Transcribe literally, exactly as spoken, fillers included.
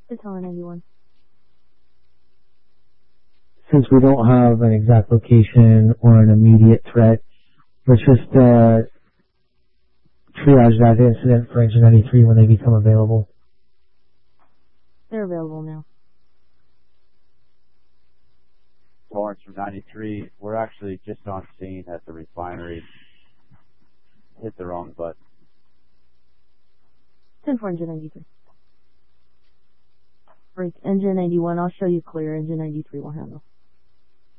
It's Tower ninety-one. Since we don't have an exact location or an immediate threat, let's just uh, triage that incident for Engine ninety-three when they become available. They're available now. Lawrence from ninety-three, we're actually just on scene at the refinery. Hit the wrong button. ten four, Engine ninety-three. Break, Engine ninety-one, I'll show you clear. Engine ninety-three will handle.